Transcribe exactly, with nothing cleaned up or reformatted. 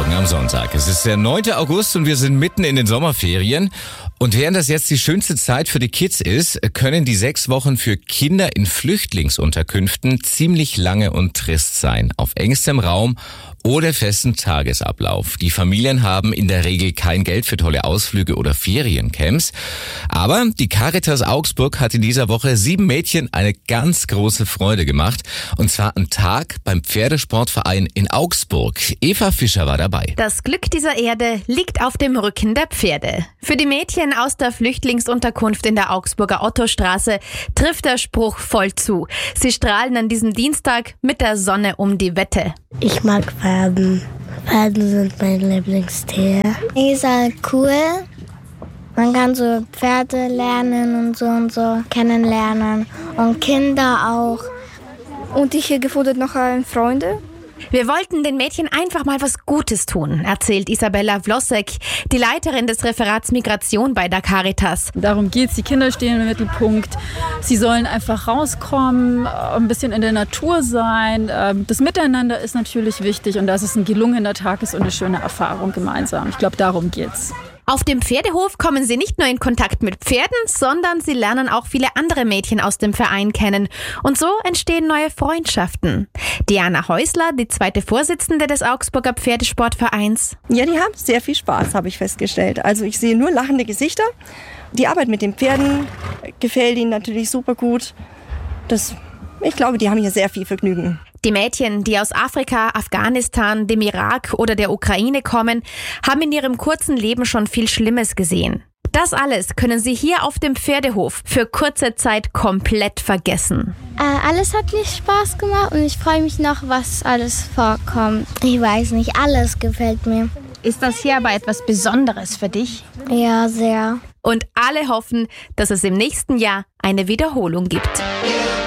Morgen am Sonntag. Es ist der neunte August und wir sind mitten in den Sommerferien. Und während das jetzt die schönste Zeit für die Kids ist, können die sechs Wochen für Kinder in Flüchtlingsunterkünften ziemlich lange und trist sein. Auf engstem Raum oder festen Tagesablauf. Die Familien haben in der Regel kein Geld für tolle Ausflüge oder Feriencamps. Aber die Caritas Augsburg hat in dieser Woche sieben Mädchen eine ganz große Freude gemacht. Und zwar einen Tag beim Pferdesportverein in Augsburg. Eva Fischer war dabei. Das Glück dieser Erde liegt auf dem Rücken der Pferde. Für die Mädchen aus der Flüchtlingsunterkunft in der Augsburger Ottostraße trifft der Spruch voll zu. Sie strahlen an diesem Dienstag mit der Sonne um die Wette. Ich mag Pferden. Pferden sind mein Lieblingstier. Ist halt cool. Man kann so Pferde lernen und so und so kennenlernen. Und Kinder auch. Und ich hier gefunden noch einen Freunde. Wir wollten den Mädchen einfach mal was Gutes tun, erzählt Isabella Vlosek, die Leiterin des Referats Migration bei der Caritas. Darum geht's, die Kinder stehen im Mittelpunkt. Sie sollen einfach rauskommen, ein bisschen in der Natur sein. Das Miteinander ist natürlich wichtig und dass es ein gelungener Tag ist und eine schöne Erfahrung gemeinsam. Ich glaube, darum geht's. Auf dem Pferdehof kommen sie nicht nur in Kontakt mit Pferden, sondern sie lernen auch viele andere Mädchen aus dem Verein kennen. Und so entstehen neue Freundschaften. Diana Häusler, die zweite Vorsitzende des Augsburger Pferdesportvereins. Ja, die haben sehr viel Spaß, habe ich festgestellt. Also ich sehe nur lachende Gesichter. Die Arbeit mit den Pferden gefällt ihnen natürlich super gut. Das, ich glaube, die haben hier sehr viel Vergnügen. Die Mädchen, die aus Afrika, Afghanistan, dem Irak oder der Ukraine kommen, haben in ihrem kurzen Leben schon viel Schlimmes gesehen. Das alles können sie hier auf dem Pferdehof für kurze Zeit komplett vergessen. Äh, alles hat mir Spaß gemacht und ich freue mich noch, was alles vorkommt. Ich weiß nicht, alles gefällt mir. Ist das hier aber etwas Besonderes für dich? Ja, sehr. Und alle hoffen, dass es im nächsten Jahr eine Wiederholung gibt.